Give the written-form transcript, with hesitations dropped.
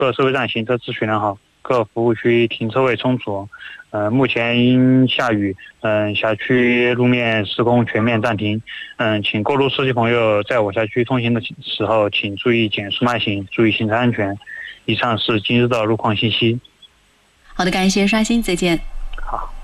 各收费站行车秩序良好，各服务区停车位充足。目前因下雨，辖区路面施工全面暂停。请过路司机朋友在我辖区通行的时候，请注意减速慢行，注意行车安全。以上是今日的路况信息。 好的，感谢刷新，再见。 好。